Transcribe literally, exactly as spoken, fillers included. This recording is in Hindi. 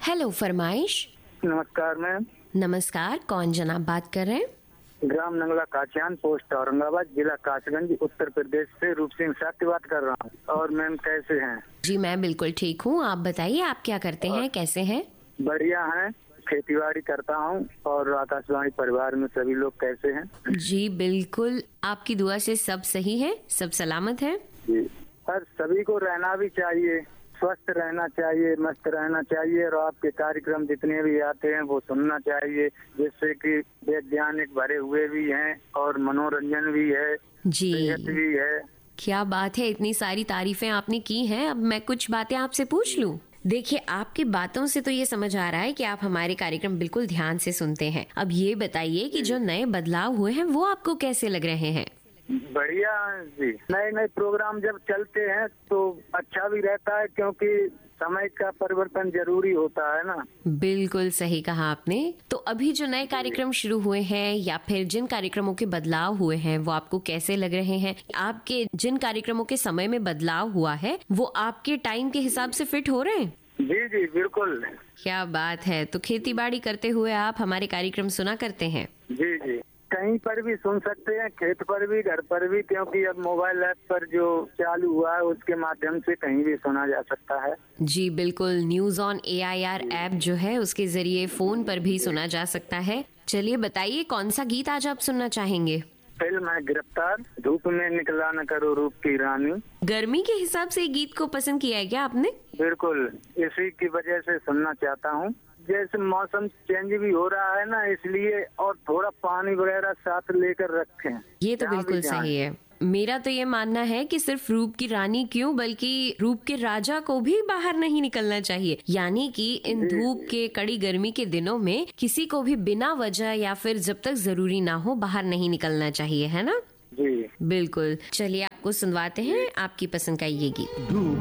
हेलो फरमाइश। नमस्कार मैम। नमस्कार, कौन जनाब बात कर रहे हैं? ग्राम नंगला काचियान, पोस्ट औरंगाबाद, जिला कासगंज, उत्तर प्रदेश से रूप सिंह साथी बात कर रहा हूँ। और मैम कैसे हैं? जी मैं बिल्कुल ठीक हूँ, आप बताइए आप क्या करते हैं, कैसे हैं? बढ़िया हैं, खेतीबाड़ी करता हूँ। और आकाशवाणी परिवार में सभी लोग कैसे हैं? जी बिल्कुल, आपकी दुआ से सब सही है, सब सलामत है। जी सर, सभी को रहना भी चाहिए, स्वस्थ रहना चाहिए, मस्त रहना चाहिए। और आपके कार्यक्रम जितने भी आते हैं वो सुनना चाहिए, जिससे कि वैज्ञानिक भरे हुए भी हैं और मनोरंजन भी है, सेहत जी भी है। क्या बात है, इतनी सारी तारीफें आपने की हैं। अब मैं कुछ बातें आपसे पूछ लूं? देखिए, आपकी बातों से तो ये समझ आ रहा है कि आप हमारे कार्यक्रम बिल्कुल ध्यान से सुनते हैं। अब ये बताइए कि जो नए बदलाव हुए हैं वो आपको कैसे लग रहे हैं? बढ़िया जी, नए नए प्रोग्राम जब चलते हैं तो अच्छा भी रहता है, क्योंकि समय का परिवर्तन जरूरी होता है ना। बिल्कुल सही कहा आपने। तो अभी जो नए कार्यक्रम शुरू हुए हैं या फिर जिन कार्यक्रमों के बदलाव हुए हैं वो आपको कैसे लग रहे हैं? आपके जिन कार्यक्रमों के समय में बदलाव हुआ है वो आपके टाइम के हिसाब से फिट हो रहे हैं? जी जी बिल्कुल। क्या बात है। तो खेती बाड़ी करते हुए आप हमारे कार्यक्रम सुना करते हैं? जी जी, कहीं पर भी सुन सकते हैं, खेत पर भी, घर पर भी, क्योंकि अब मोबाइल ऐप पर जो चालू हुआ है उसके माध्यम से कहीं भी सुना जा सकता है। जी बिल्कुल, news on A I R app जो है उसके जरिए फोन पर भी सुना जा सकता है। चलिए बताइए, कौन सा गीत आज आप सुनना चाहेंगे? फिल्म है गिरफ्तार, धूप में निकला न करो रूप की रानी। गर्मी के हिसाब से गीत को पसंद किया है क्या आपने? बिल्कुल, इसी की वजह से सुनना चाहता हूँ। जैसे मौसम चेंज भी हो रहा है ना, इसलिए, और थोड़ा पानी वगैरह साथ लेकर रखें। ये तो जहाँ भी बिल्कुल जाएं। सही है। मेरा तो ये मानना है कि सिर्फ रूप की रानी क्यों बल्कि रूप के राजा को भी बाहर नहीं निकलना चाहिए। यानी कि इन धूप के कड़ी गर्मी के दिनों में किसी को भी बिना वजह या फिर जब तक जरूरी ना हो बाहर नहीं निकलना चाहिए, है ना? जी बिल्कुल। चलिए आपको सुनवाते हैं आपकी पसंद का ये गीत।